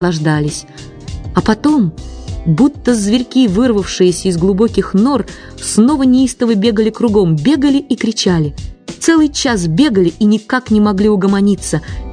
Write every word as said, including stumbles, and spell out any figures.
наслаждались. А потом, будто зверьки, вырвавшиеся из глубоких нор, снова неистово бегали кругом, бегали и кричали. Целый час бегали и никак не могли угомониться,